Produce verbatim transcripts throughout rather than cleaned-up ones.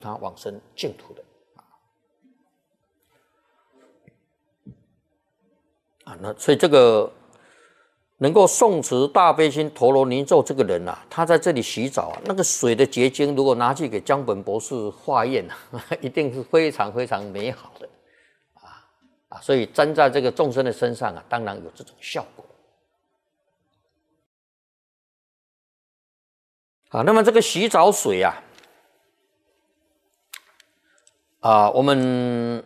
他往生净土的。啊，那所以这个能够诵持大悲心陀罗尼咒这个人啊，他在这里洗澡啊，那个水的结晶如果拿去给江本博士化验啊，一定是非常非常美好的啊啊！所以沾在这个众生的身上啊，当然有这种效果。啊，那么这个洗澡水啊，啊，我们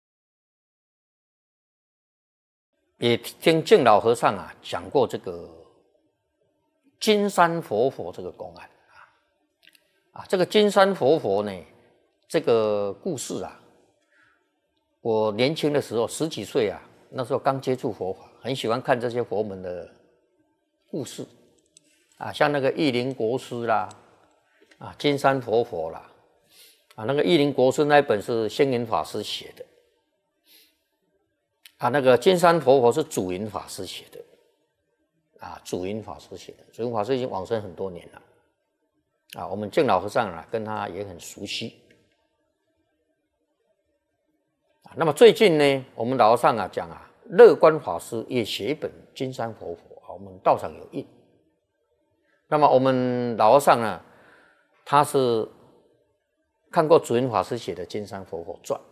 也听净老和尚啊讲过这个金山活佛这个公案啊，啊，这个金山活佛呢，这个故事啊，我年轻的时候十几岁啊，那时候刚接触佛法，很喜欢看这些佛门的故事啊，像那个译林国师啦，啊，金山活佛啦，啊，那个译林国师那一本是星云法师写的。啊，那个金山活佛是祖云法师写的，啊，祖云法师写的，祖云法师已经往生很多年了，啊，我们净老和尚啊跟他也很熟悉，啊，那么最近呢，我们老和尚啊讲啊，乐观法师也写一本金山活佛，啊，我们道场有印，那么我们老和尚呢，他是看过祖云法师写的金山活佛传。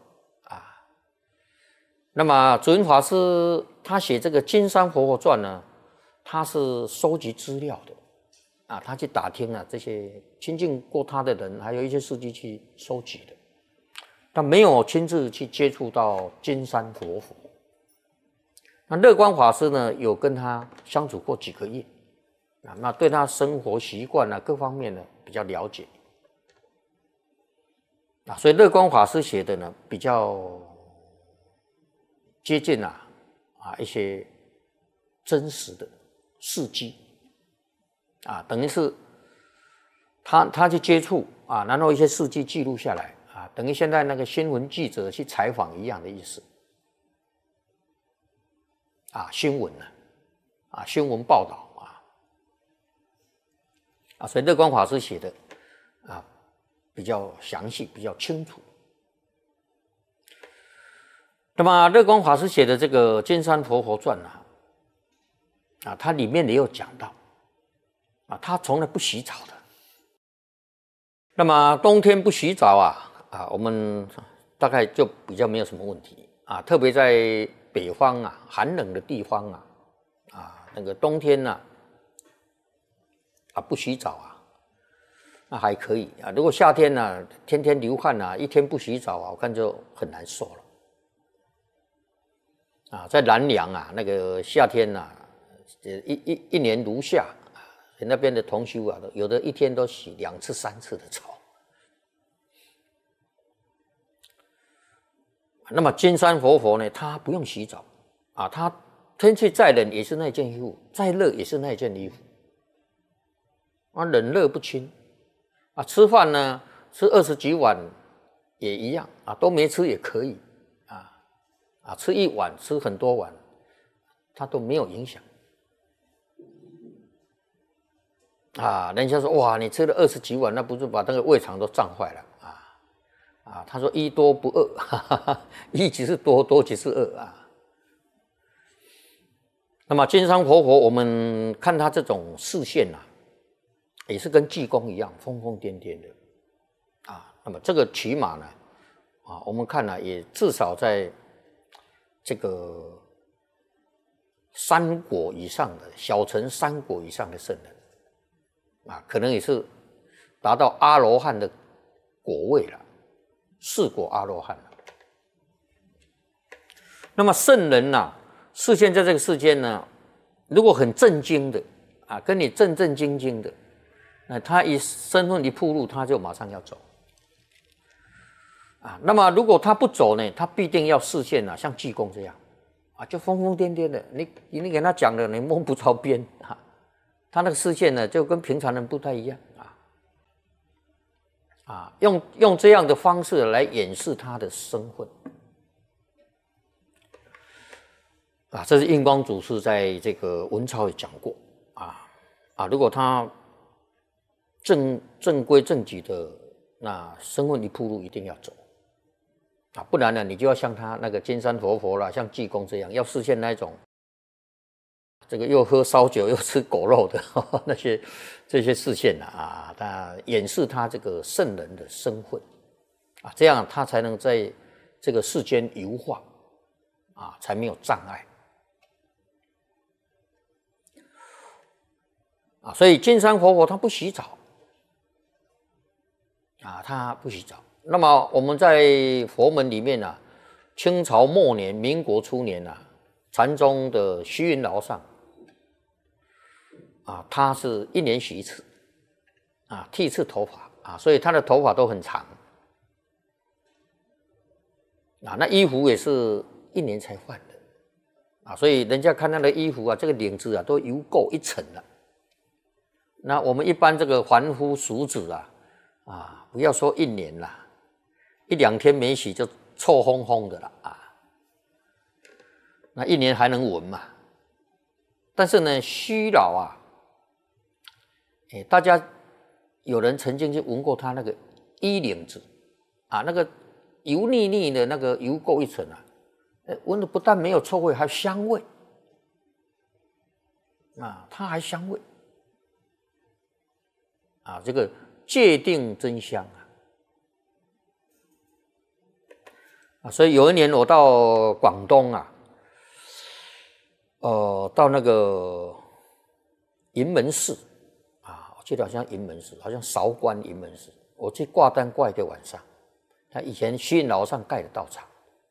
那么祖云法师他写这个《金山活佛传》呢，他是收集资料的，啊，他去打听啊这些亲近过他的人，还有一些事迹去收集的，他没有亲自去接触到金山活佛。那乐观法师呢，有跟他相处过几个月，啊，那对他生活习惯啊各方面呢比较了解，啊，所以乐观法师写的呢比较接近啊啊一些真实的事迹啊，等于是他他去接触啊，然后一些事迹记录下来啊，等于现在那个新闻记者去采访一样的意思啊，新闻呢啊新闻报道啊啊，所以乐观法师写的啊比较详细，比较清楚。那么乐观法师写的这个《金山活佛传》啊，啊，它里面也有讲到，啊，他从来不洗澡的。那么冬天不洗澡啊，啊，我们大概就比较没有什么问题啊，特别在北方啊，寒冷的地方啊，啊，那个冬天呢、啊，啊，不洗澡啊，那还可以啊。如果夏天呢、啊，天天流汗啊，一天不洗澡啊，我看就很难受了。啊，在南梁啊，那个夏天呐、啊，一一一年如夏，那边的同修啊，有的一天都洗两次、三次的澡。那么金山活佛呢，他不用洗澡啊，他天气再冷也是那件衣服，再热也是那件衣服，啊，冷热不侵啊。吃饭呢，吃二十几碗也一样啊，都没吃也可以。啊，吃一碗，吃很多碗，它都没有影响。啊，人家说哇，你吃了二十几碗，那不是把那个胃肠都胀坏了啊？啊，他说一多不饿，哈哈哈，一即是多，多即是饿啊。那么金山活佛，我们看他这种视线啊，也是跟济公一样疯疯癫癫的啊。那么这个起码呢，啊，我们看呢、啊，也至少在这个三果以上的小乘三果以上的圣人啊，可能也是达到阿罗汉的果位了，四果阿罗汉了。那么圣人呐、啊，视现在这个世间呢，如果很正经的啊，跟你正正经经的，那他一身份一暴露，他就马上要走。啊，那么如果他不走呢，他必定要视线啊，像济公这样，啊，就疯疯癫癫的。你你给他讲的，你摸不着边啊。他那个视线呢，就跟平常人不太一样啊。啊，用用这样的方式来掩饰他的身份。啊，这是印光祖师在这个文钞也讲过啊啊，如果他正正规正矩的那身份一铺路一定要走啊，不然呢，你就要像他那个金山活佛啦，像济公这样，要实现那一种这个又喝烧酒又吃狗肉的呵呵那些这些视线啊，他掩饰他这个圣人的身份啊，这样他才能在这个世间游化啊，才没有障碍啊。所以金山活佛他不洗澡啊，他不洗澡。那么我们在佛门里面啊，清朝末年、民国初年啊，禅宗的虚云老上啊，他是一年洗一次啊，剃一次头发啊，所以他的头发都很长啊，那衣服也是一年才换的啊，所以人家看他的衣服啊，这个领子啊都油垢一层了。那我们一般这个凡夫俗子啊，啊，不要说一年啦，一两天没洗就臭烘烘的了啊。那一年还能闻嘛？但是呢，虚老啊，哎，大家有人曾经去闻过他那个衣领子啊，那个油腻腻的那个油垢一层啊，闻的不但没有臭味，还有香味啊，它还香味啊，这个界定真香啊。啊，所以有一年我到广东啊，呃，到那个云门寺啊，我记得好像云门寺，好像韶关云门寺，我去挂单挂一个晚上。他以前虚云老上盖的道场，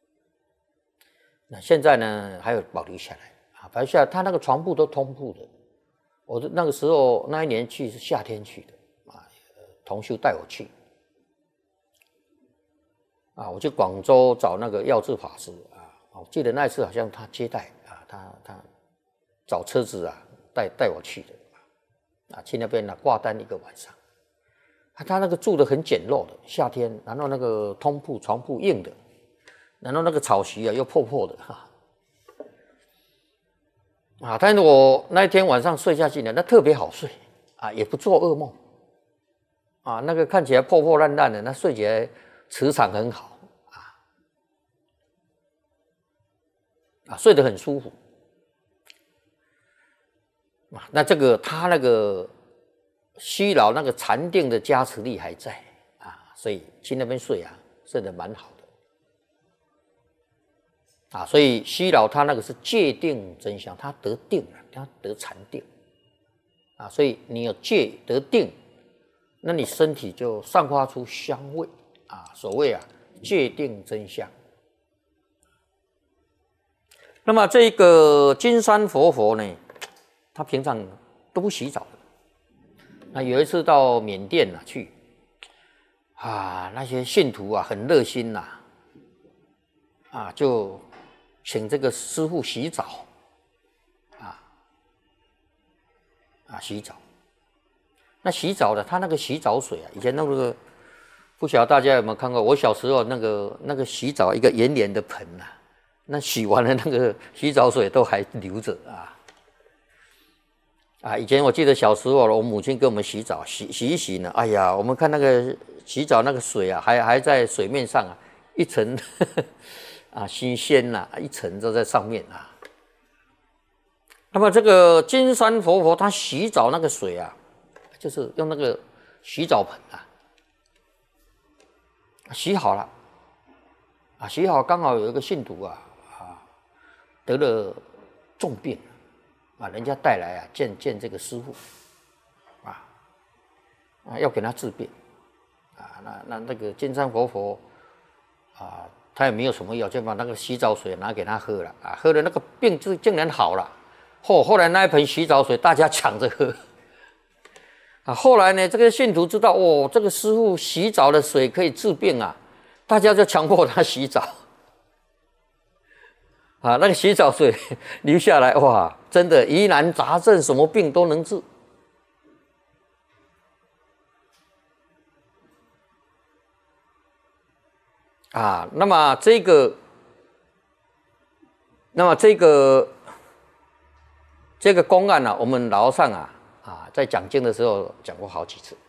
那现在呢还有保留下来啊，保留下来，他那个床铺都通铺的。我那个时候那一年去是夏天去的啊，同修带我去。啊，我去广州找那个耀智法师啊，我记得那一次好像他接待啊，他他找车子啊带带我去的啊，去那边呢挂单一个晚上，啊，他那个住的很简陋的，夏天，然后那个通铺床铺硬的，然后那个草席啊又破破的哈，啊，但是我那一天晚上睡下去呢，那特别好睡啊，也不做噩梦啊，那个看起来破破烂烂的，那睡起来磁场很好啊，啊，睡得很舒服啊。那这个他那个虚老那个禅定的加持力还在啊，所以去那边睡啊，睡得蛮好的啊。所以虚老他那个是戒定真香，他得定了，他得禅定啊。所以你有戒得定，那你身体就散发出香味。啊，所谓啊，戒定真相。那么这个金山活佛呢，他平常都不洗澡的。那有一次到缅甸啊去，啊，那些信徒啊很热心呐、啊，啊，就请这个师父洗澡，啊，啊洗澡。那洗澡的，他那个洗澡水啊，以前那个。不晓得大家有没有看过？我小时候那个那个洗澡一个圆圆的盆啊，那洗完了那个洗澡水都还留着啊啊！以前我记得小时候，我母亲给我们洗澡，洗洗一洗呢，哎呀，我们看那个洗澡那个水啊，还还在水面上啊，一层呵呵啊新鲜呐、啊，一层都在上面啊。那么这个金山活佛他洗澡那个水啊，就是用那个洗澡盆啊。洗好了，啊，洗好刚好有一个信徒啊啊得了重病，啊，人家带来啊见见这个师父，啊啊要给他治病，啊那那那个金山活佛啊，他也没有什么药，就把那个洗澡水拿给他喝了，啊，喝了那个病就竟然好了，后后来那一盆洗澡水大家抢着喝。啊，后来呢，这个信徒知道哦，这个师父洗澡的水可以治病啊，大家就强迫他洗澡。啊，那个洗澡水流下来，哇，真的疑难杂症，什么病都能治。啊，那么这个，那么这个这个公案呢、啊，我们老和尚啊。啊，在讲经的时候讲过好几次